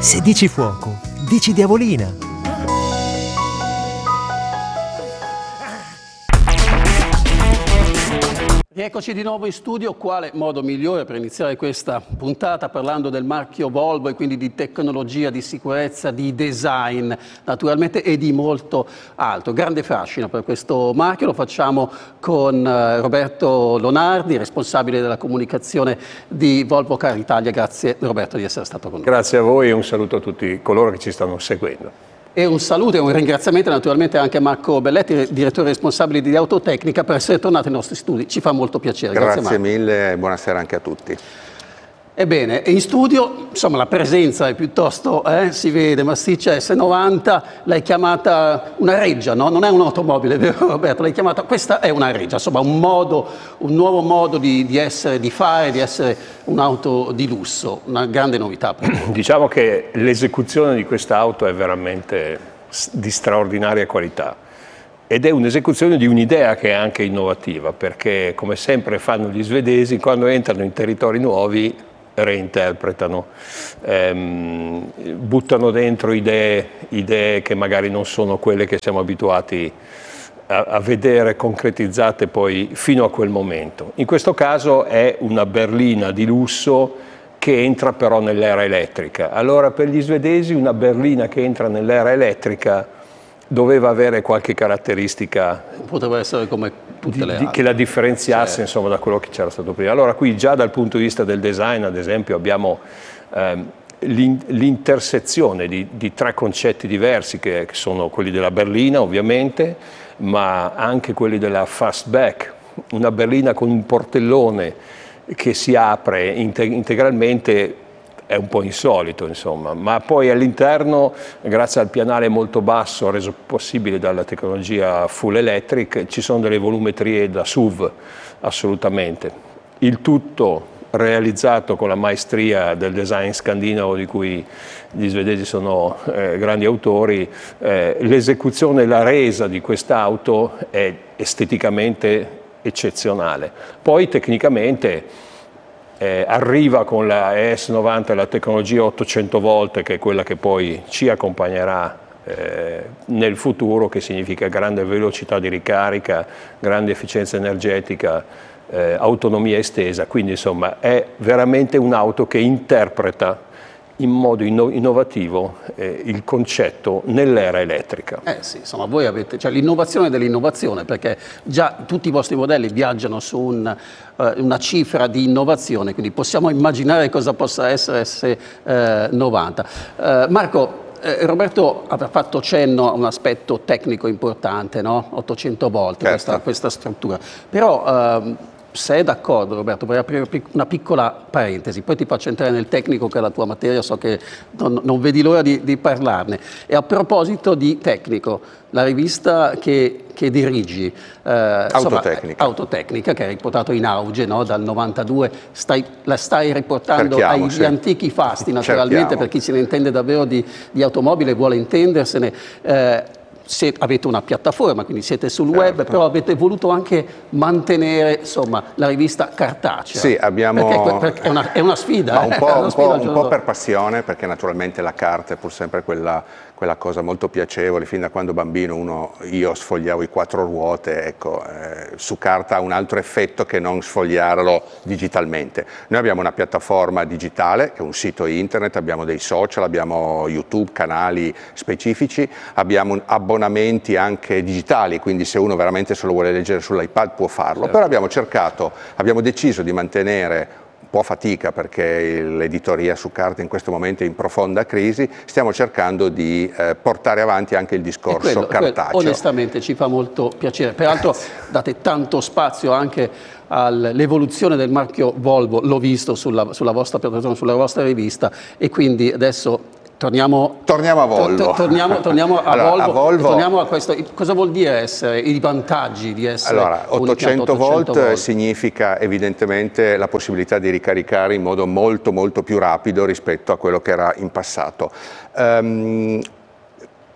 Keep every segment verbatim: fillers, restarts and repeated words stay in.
Se dici fuoco, dici diavolina. Rieccoci di nuovo in studio. Quale modo migliore per iniziare questa puntata parlando del marchio Volvo e quindi di tecnologia, di sicurezza, di design naturalmente e di molto altro. Grande fascino per questo marchio, lo facciamo con eh, Roberto Lonardi, responsabile della comunicazione di Volvo Car Italia. Grazie Roberto di essere stato con noi. Grazie a voi e un saluto a tutti coloro che ci stanno seguendo. E un saluto e un ringraziamento naturalmente anche a Marco Belletti, direttore responsabile di Autotecnica, per essere tornato ai nostri studi. Ci fa molto piacere. Grazie, Grazie mille e buonasera anche a tutti. Ebbene, in studio, insomma, la presenza è piuttosto, eh, si vede, massiccia S novanta, l'hai chiamata una reggia, no? Non è un'automobile, vero Roberto? L'hai chiamata, questa è una reggia, insomma, un modo, un nuovo modo di, di essere, di fare, di essere un'auto di lusso, una grande novità per noi. Diciamo che l'esecuzione di questa auto è veramente di straordinaria qualità. Ed è un'esecuzione di un'idea che è anche innovativa, perché come sempre fanno gli svedesi, quando entrano in territori nuovi reinterpretano, ehm, buttano dentro idee, idee che magari non sono quelle che siamo abituati a, a vedere concretizzate poi fino a quel momento. In questo caso è una berlina di lusso che entra però nell'era elettrica. Allora per gli svedesi una berlina che entra nell'era elettrica doveva avere qualche caratteristica Poteva essere come tutte di, le di, altre. che la differenziasse, Certo. insomma, da quello che c'era stato prima. Allora qui già dal punto di vista del design, ad esempio, abbiamo ehm, l'intersezione di, di tre concetti diversi che, che sono quelli della berlina ovviamente, ma anche quelli della fastback, una berlina con un portellone che si apre integralmente. È un po' insolito, insomma, ma poi all'interno, grazie al pianale molto basso reso possibile dalla tecnologia full electric, ci sono delle volumetrie da S U V, assolutamente. Il tutto realizzato con la maestria del design scandinavo di cui gli svedesi sono eh, grandi autori. Eh, l'esecuzione e la resa di quest'auto è esteticamente eccezionale. Poi tecnicamente Eh, arriva con la E S novanta la tecnologia ottocento volt, che è quella che poi ci accompagnerà eh, nel futuro, che significa grande velocità di ricarica, grande efficienza energetica, eh, autonomia estesa. Quindi insomma è veramente un'auto che interpreta in modo inno innovativo eh, il concetto nell'era elettrica. Eh sì, insomma, voi avete, cioè l'innovazione dell'innovazione, perché già tutti i vostri modelli viaggiano su un, uh, una cifra di innovazione, quindi possiamo immaginare cosa possa essere S novanta. Uh, Marco, eh, Roberto aveva fatto cenno a un aspetto tecnico importante, no? ottocento volt, certo. questa, questa struttura. Però, uh, se è d'accordo Roberto, vorrei aprire una piccola parentesi, poi ti faccio entrare nel tecnico che è la tua materia, so che non, non vedi l'ora di, di parlarne. E a proposito di tecnico, la rivista che, che dirigi, eh, Autotecnica. Insomma, Autotecnica, che hai riportato in auge, no? Dal novantadue, stai, la stai riportando Cerchiamo, agli sì. antichi fasti, naturalmente, Cerchiamo. per chi se ne intende davvero di, di automobile e vuole intendersene. Eh, Se avete una piattaforma, quindi siete sul certo. web, però avete voluto anche mantenere insomma, la rivista cartacea. Sì, abbiamo... Perché, perché è, una, è una sfida. Ma un po', una un sfida po', un po' per passione, perché naturalmente la carta è pur sempre quella, quella cosa molto piacevole. Fin da quando bambino uno, io sfogliavo i quattro ruote, ecco, eh, su carta ha un altro effetto che non sfogliarlo digitalmente. Noi abbiamo una piattaforma digitale, che è un sito internet, abbiamo dei social, abbiamo YouTube, canali specifici, abbiamo un abbonamenti anche digitali, quindi se uno veramente se lo vuole leggere sull'iPad può farlo, certo. Però abbiamo cercato, abbiamo deciso di mantenere un po' fatica perché l'editoria su carta in questo momento è in profonda crisi, stiamo cercando di eh, portare avanti anche il discorso quello, cartaceo. Quello, onestamente ci fa molto piacere, peraltro date tanto spazio anche all'evoluzione del marchio Volvo, l'ho visto sulla, sulla vostra piattaforma, sulla vostra rivista, e quindi adesso Torniamo, torniamo a Volvo. To, to, torniamo, torniamo a, allora, Volvo, a Volvo. Torniamo a questo. Cosa vuol dire essere, i vantaggi di essere allora, un ottocento volt, volt significa evidentemente la possibilità di ricaricare in modo molto molto più rapido rispetto a quello che era in passato. Um,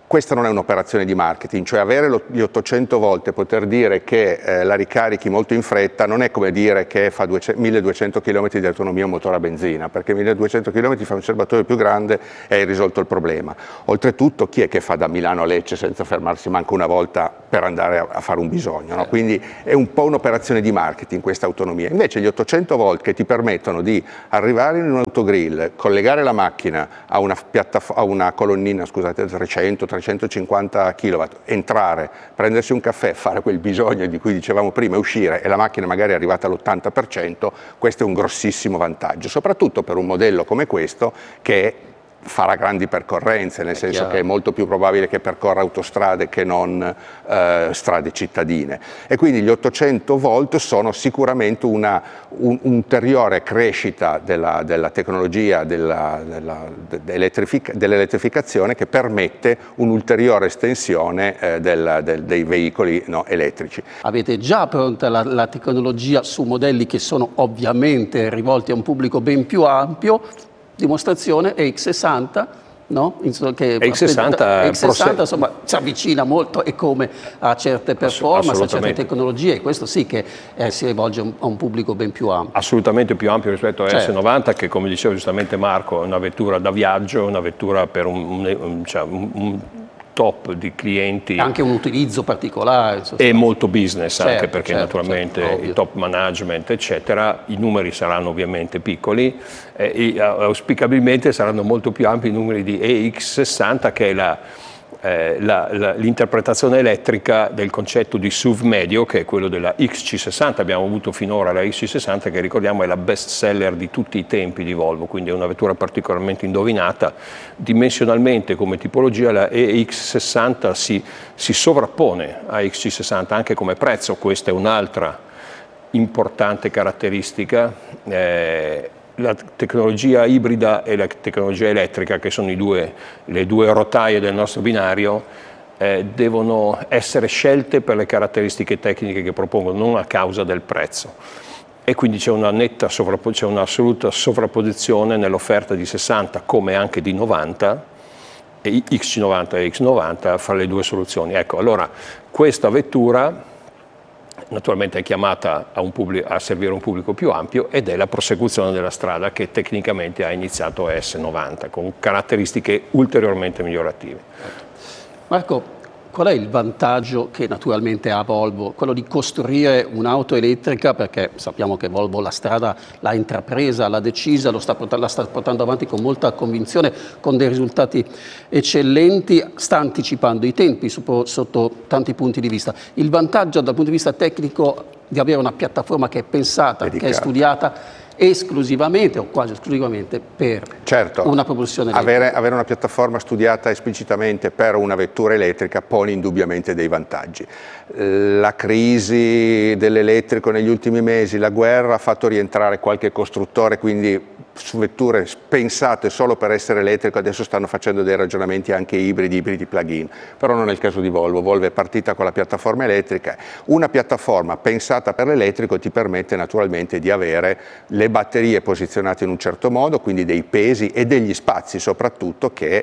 questa non è un'operazione di marketing, cioè avere gli ottocento volt e poter dire che eh, la ricarichi molto in fretta non è come dire che fa milleduecento chilometri di autonomia un motore a benzina, perché milleduecento chilometri fa un serbatoio più grande e hai risolto il problema. Oltretutto chi è che fa da Milano a Lecce senza fermarsi manco una volta per andare a, a fare un bisogno? No? Quindi è un po' un'operazione di marketing questa autonomia. Invece gli ottocento volt che ti permettono di arrivare in un autogrill, collegare la macchina a una, a una colonnina, scusate, trecento trecentocinquanta chilowatt, entrare, prendersi un caffè, fare quel bisogno di cui dicevamo prima e uscire, e la macchina magari è arrivata all'ottanta per cento, questo è un grossissimo vantaggio, soprattutto per un modello come questo che farà grandi percorrenze, nel senso che è molto più probabile che percorra autostrade che non eh, strade cittadine, e quindi gli ottocento volt sono sicuramente una un'ulteriore crescita della, della tecnologia della, della, dell'elettrific- dell'elettrificazione, che permette un'ulteriore estensione eh, del, del, dei veicoli no, elettrici. Avete già pronta la, la tecnologia su modelli che sono ovviamente rivolti a un pubblico ben più ampio. Dimostrazione E X sessanta, no? Che E X sessanta, E X sessanta insomma, si avvicina molto e come a certe performance, a certe tecnologie, e questo sì che eh, si rivolge a un pubblico ben più ampio. Assolutamente più ampio rispetto a certo. S novanta, che come diceva giustamente Marco è una vettura da viaggio, una vettura per un, un, un, cioè un, un top di clienti. Anche un utilizzo particolare. E molto business, certo, anche perché certo, naturalmente certo, il top management eccetera, i numeri saranno ovviamente piccoli, eh, e auspicabilmente saranno molto più ampi i numeri di E X sessanta, che è la Eh, la, la, l'interpretazione elettrica del concetto di S U V medio, che è quello della X C sessanta. Abbiamo avuto finora la X C sessanta, che ricordiamo è la best seller di tutti i tempi di Volvo, quindi è una vettura particolarmente indovinata. Dimensionalmente come tipologia la E X sessanta si, si sovrappone a X C sessanta anche come prezzo, questa è un'altra importante caratteristica. Eh, La tecnologia ibrida e la tecnologia elettrica, che sono i due, le due rotaie del nostro binario, eh, devono essere scelte per le caratteristiche tecniche che propongono, non a causa del prezzo. E quindi c'è una netta sovrappo- c'è un'assoluta sovrapposizione nell'offerta di sessanta come anche di novanta, e X C novanta e X novanta, fra le due soluzioni. Ecco, allora questa vettura naturalmente è chiamata a, un pubblico, a servire un pubblico più ampio, ed è la prosecuzione della strada che tecnicamente ha iniziato S novanta con caratteristiche ulteriormente migliorative. Marco, qual è il vantaggio che naturalmente ha Volvo? Quello di costruire un'auto elettrica, perché sappiamo che Volvo la strada l'ha intrapresa, l'ha decisa, lo sta portando, la sta portando avanti con molta convinzione, con dei risultati eccellenti, sta anticipando i tempi sotto, sotto tanti punti di vista. Il vantaggio dal punto di vista tecnico di avere una piattaforma che è pensata, Dedicata. che è studiata esclusivamente o quasi esclusivamente per certo, una propulsione elettrica. Avere, avere una piattaforma studiata esplicitamente per una vettura elettrica pone indubbiamente dei vantaggi. La crisi dell'elettrico negli ultimi mesi, la guerra ha fatto rientrare qualche costruttore, quindi su vetture pensate solo per essere elettrico adesso stanno facendo dei ragionamenti anche ibridi, ibridi plug-in, però non è il caso di Volvo. Volvo è partita con la piattaforma elettrica. Una piattaforma pensata per l'elettrico ti permette naturalmente di avere le batterie posizionate in un certo modo, quindi dei pesi e degli spazi soprattutto che,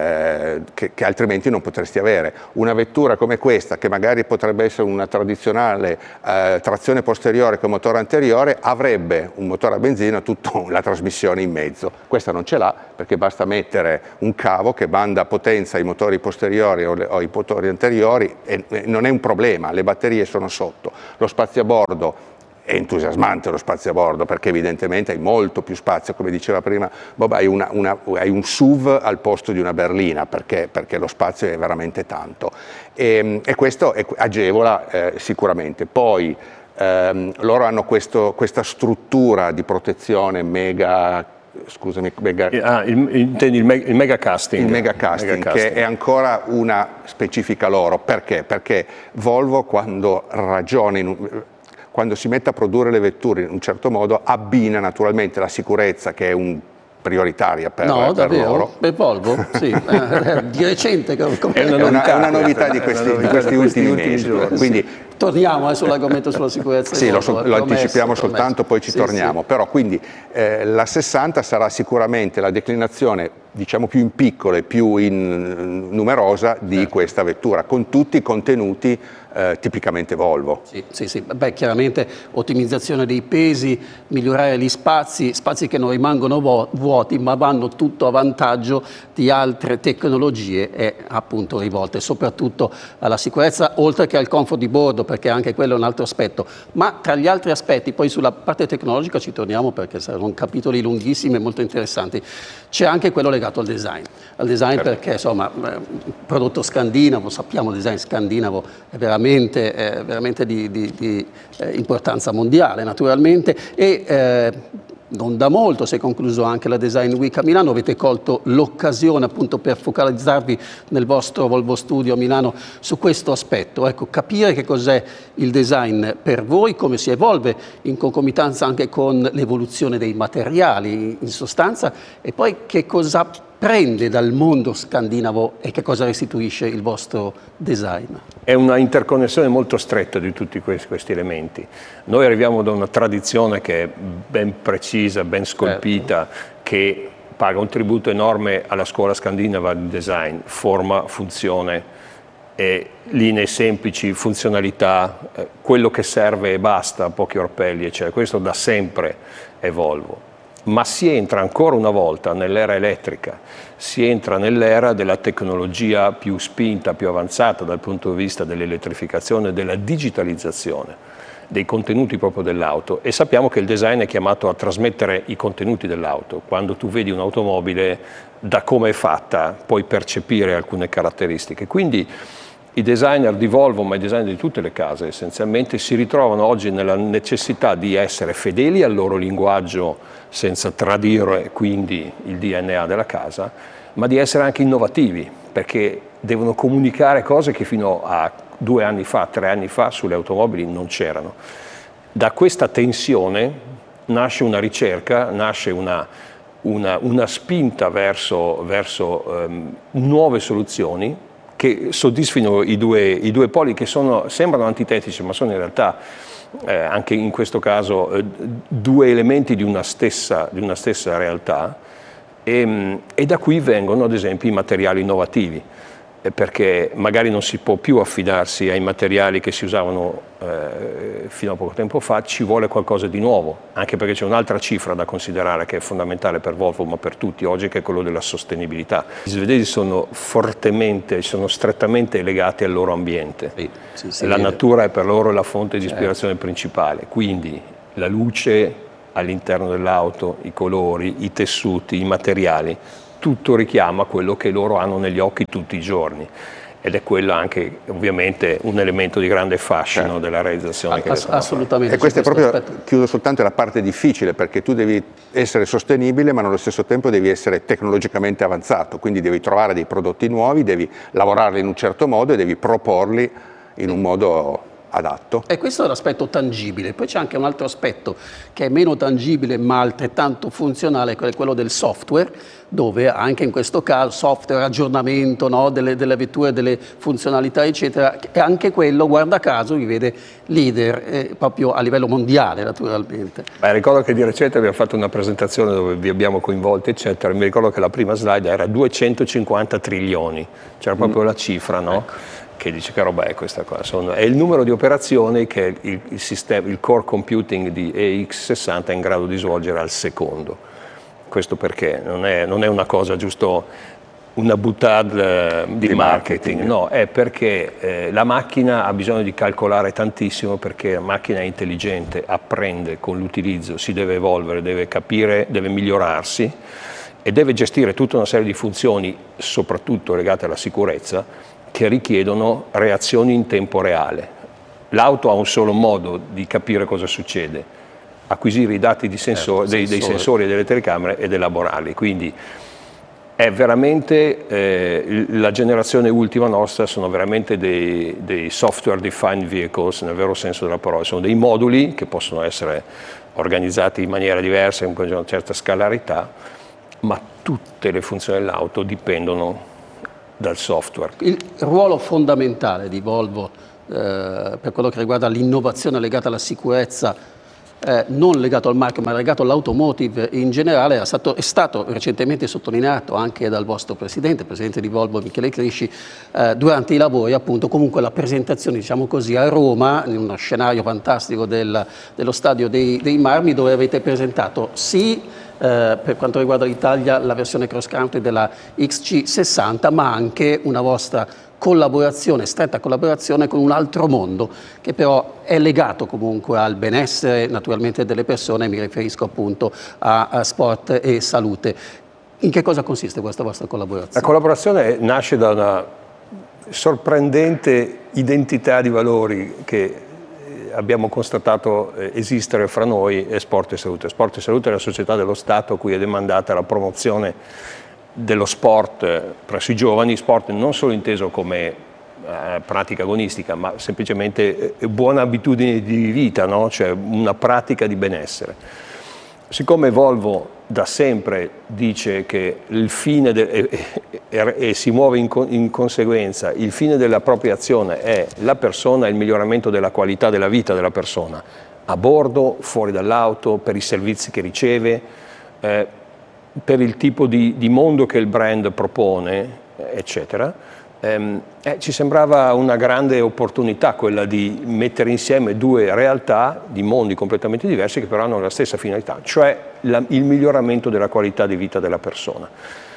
eh, che, che altrimenti non potresti avere. Una vettura come questa, che magari potrebbe essere una tradizionale eh, trazione posteriore con motore anteriore, avrebbe un motore a benzina, tutta la trasmissione in mezzo. Questa non ce l'ha, perché basta mettere un cavo che manda potenza ai motori posteriori o, le, o ai motori anteriori, e, e non è un problema, le batterie sono sotto. Lo spazio a bordo è entusiasmante, lo spazio a bordo, perché evidentemente hai molto più spazio, come diceva prima Bob, hai, una, una, hai un S U V al posto di una berlina, perché, perché lo spazio è veramente tanto, e, e questo è, agevola eh, sicuramente. Poi ehm, loro hanno questo, questa struttura di protezione mega, scusami, mega, ah, il, intendi il, il mega casting, il mega casting, mega casting, che è ancora una specifica loro. Perché? Perché Volvo, quando ragiona in, quando si mette a produrre le vetture in un certo modo, abbina naturalmente la sicurezza, che è un prioritaria per, no, per davvero? loro. Per Volvo? Sì, di recente. Come... È una novità, è una novità di questi, di questi ultimi, ultimi mesi. Giorni. Quindi torniamo eh, sull'argomento sulla sicurezza. Sì, lo, Volvo, lo promesso, anticipiamo promesso. soltanto, poi ci sì, torniamo. Sì. Però quindi eh, la sessanta sarà sicuramente la declinazione, diciamo, più in piccolo e più in, numerosa di certo. questa vettura, con tutti i contenuti eh, tipicamente Volvo. Sì, sì, sì. Beh, chiaramente ottimizzazione dei pesi, migliorare gli spazi, spazi che non rimangono vuoti ma vanno tutto a vantaggio di altre tecnologie e appunto rivolte soprattutto alla sicurezza oltre che al comfort di bordo, perché anche quello è un altro aspetto. Ma tra gli altri aspetti, poi sulla parte tecnologica ci torniamo perché saranno capitoli lunghissimi e molto interessanti, c'è anche quello legato al design. Al design certo. Perché insomma il prodotto scandinavo, sappiamo il design scandinavo è veramente, è veramente di, di, di eh, importanza mondiale naturalmente e eh, non da molto si è concluso anche la Design Week a Milano, avete colto l'occasione appunto per focalizzarvi nel vostro Volvo Studio a Milano su questo aspetto, ecco, capire che cos'è il design per voi, come si evolve in concomitanza anche con l'evoluzione dei materiali in sostanza e poi che cosa prende dal mondo scandinavo e che cosa restituisce il vostro design? È una interconnessione molto stretta di tutti questi, questi elementi. Noi arriviamo da una tradizione che è ben precisa, ben scolpita, certo. Che paga un tributo enorme alla scuola scandinava di design, forma, funzione, e linee semplici, funzionalità, eh, quello che serve e basta, pochi orpelli, eccetera. Questo da sempre è Volvo. Ma si entra ancora una volta nell'era elettrica, si entra nell'era della tecnologia più spinta, più avanzata dal punto di vista dell'elettrificazione, della digitalizzazione dei contenuti proprio dell'auto e sappiamo che il design è chiamato a trasmettere i contenuti dell'auto. Quando tu vedi un'automobile, da come è fatta, puoi percepire alcune caratteristiche. Quindi i designer di Volvo, ma i designer di tutte le case essenzialmente, si ritrovano oggi nella necessità di essere fedeli al loro linguaggio senza tradire quindi il D N A della casa, ma di essere anche innovativi, perché devono comunicare cose che fino a due anni fa, tre anni fa sulle automobili non c'erano. Da questa tensione nasce una ricerca, nasce una, una, una spinta verso, verso um, nuove soluzioni che soddisfino i due, i due poli che sono, sembrano antitetici, ma sono in realtà eh, anche in questo caso eh, due elementi di una stessa, di una stessa realtà e, e da qui vengono ad esempio i materiali innovativi, eh, perché magari non si può più affidarsi ai materiali che si usavano eh, fino a poco tempo fa, ci vuole qualcosa di nuovo, anche perché c'è un'altra cifra da considerare che è fondamentale per Volvo ma per tutti oggi, che è quello della sostenibilità. Gli svedesi sono fortemente, sono strettamente legati al loro ambiente, sì, sì, sì, la vede. Natura è per loro la fonte di ispirazione certo. principale, quindi la luce all'interno dell'auto, i colori, i tessuti, i materiali, tutto richiama quello che loro hanno negli occhi tutti i giorni. Ed è quello anche ovviamente un elemento di grande fascino certo. della realizzazione. Che Ass- assolutamente. E questa è proprio, aspetto. chiudo soltanto, la parte difficile, perché tu devi essere sostenibile ma nello stesso tempo devi essere tecnologicamente avanzato, quindi devi trovare dei prodotti nuovi, devi lavorarli in un certo modo e devi proporli in un modo adatto. E questo è l'aspetto tangibile. Poi c'è anche un altro aspetto che è meno tangibile ma altrettanto funzionale, che è quello del software, dove anche in questo caso software, aggiornamento no, delle, delle vetture, delle funzionalità eccetera, e anche quello guarda caso vi vede leader eh, proprio a livello mondiale naturalmente. Beh, ricordo che di recente abbiamo fatto una presentazione dove vi abbiamo coinvolti eccetera, mi ricordo che la prima slide era duecentocinquanta trilioni, c'era proprio mm. la cifra, no? Ecco. Che dice che roba è questa qua, sono, è il numero di operazioni che il, il, sistema, il core computing di E X sessanta è in grado di svolgere al secondo. Questo perché non è, non è una cosa giusto una boutade di, di marketing, marketing, no, è perché eh, la macchina ha bisogno di calcolare tantissimo, perché la macchina è intelligente, apprende con l'utilizzo, si deve evolvere, deve capire, deve migliorarsi e deve gestire tutta una serie di funzioni, soprattutto legate alla sicurezza, che richiedono reazioni in tempo reale. L'auto ha un solo modo di capire cosa succede: acquisire i dati di sensor, eh, dei, dei sensori e delle telecamere ed elaborarli. Quindi è veramente eh, la generazione ultima nostra, sono veramente dei, dei software defined vehicles nel vero senso della parola, sono dei moduli che possono essere organizzati in maniera diversa, con una certa scalarità, ma tutte le funzioni dell'auto dipendono dal software. Il ruolo fondamentale di Volvo eh, per quello che riguarda l'innovazione legata alla sicurezza, Eh, non legato al marchio ma legato all'automotive in generale, è stato, è stato recentemente sottolineato anche dal vostro presidente, presidente di Volvo Michele Crisci, eh, durante i lavori, appunto, comunque la presentazione, diciamo così, a Roma, in uno scenario fantastico del, dello Stadio dei, dei Marmi, dove avete presentato sì, eh, per quanto riguarda l'Italia, la versione cross country della X C sessanta, ma anche una vostra collaborazione, stretta collaborazione con un altro mondo che però è legato comunque al benessere naturalmente delle persone, mi riferisco appunto a, a sport e salute. In che cosa consiste questa vostra collaborazione? La collaborazione nasce da una sorprendente identità di valori che abbiamo constatato esistere fra noi e Sport e Salute. Sport e Salute è la società dello Stato a cui è demandata la promozione dello sport presso i giovani, sport non solo inteso come eh, pratica agonistica, ma semplicemente eh, buona abitudine di vita, no? Cioè una pratica di benessere. Siccome Volvo da sempre dice che il fine de- e, e, e si muove in, con- in conseguenza, il fine della propria azione è la persona e il miglioramento della qualità della vita della persona, a bordo, fuori dall'auto, per i servizi che riceve, eh, per il tipo di, di mondo che il brand propone, eccetera, ehm, eh, ci sembrava una grande opportunità quella di mettere insieme due realtà di mondi completamente diversi che però hanno la stessa finalità, cioè la, il miglioramento della qualità di vita della persona.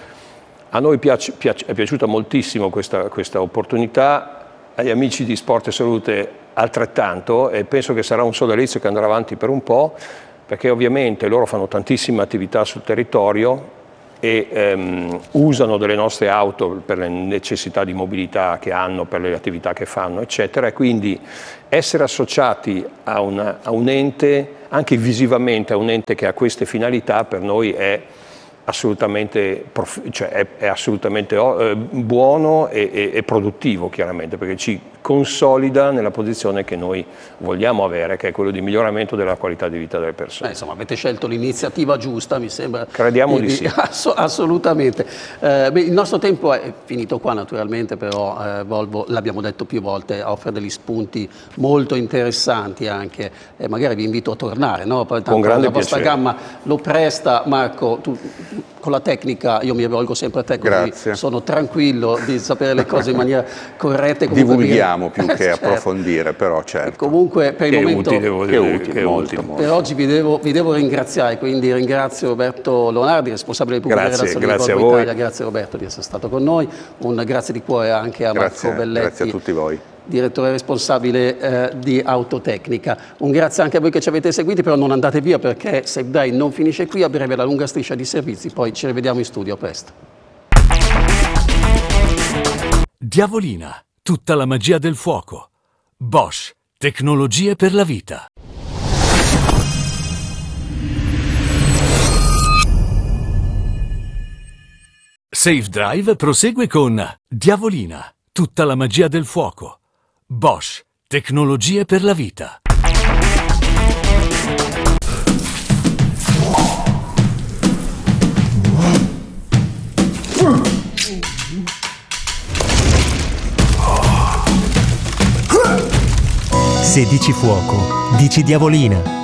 A noi piace, piace, è piaciuta moltissimo questa, questa opportunità, agli amici di Sport e Salute altrettanto, e penso che sarà un sodalizio che andrà avanti per un po', perché ovviamente loro fanno tantissime attività sul territorio e ehm, usano delle nostre auto per le necessità di mobilità che hanno, per le attività che fanno, eccetera, e quindi essere associati a, una, a un ente, anche visivamente a un ente che ha queste finalità, per noi è assolutamente, cioè è, è assolutamente eh, buono e, e, e produttivo, chiaramente, perché ci consolida nella posizione che noi vogliamo avere, che è quello di miglioramento della qualità di vita delle persone. Beh, insomma, avete scelto l'iniziativa giusta, mi sembra. Crediamo di, di sì. Ass- assolutamente. Eh, beh, il nostro tempo è finito qua, naturalmente, però eh, Volvo, l'abbiamo detto più volte, offre degli spunti molto interessanti anche, e magari vi invito a tornare, no? Poi, tanto, con grande la vostra piacere. gamma lo presta. Marco, tu, con la tecnica io mi rivolgo sempre a te, quindi Grazie. sono tranquillo di sapere le cose in maniera corretta. Divulghiamo più che certo. approfondire, però certo. Comunque per il Che momento utile, devo Che dire, utile, che molto, utile. molto. per oggi vi devo, vi devo ringraziare, quindi ringrazio Roberto Leonardi, responsabile di pubbliche Grazie, relazioni di grazie Volvo a voi. Italia. Grazie Roberto di essere stato con noi, un grazie di cuore anche a Grazie, Marco Belletti, grazie a tutti voi. direttore responsabile eh, di Autotecnica. Un grazie anche a voi che ci avete seguiti, però non andate via perché Safe Drive non finisce qui, a breve la lunga striscia di servizi, poi ci rivediamo in studio, a presto. Diavolina, tutta la magia del fuoco. Bosch, tecnologie per la vita. Safe Drive prosegue con Diavolina, tutta la magia del fuoco. Bosch, tecnologie per la vita. Se dici fuoco, dici diavolina.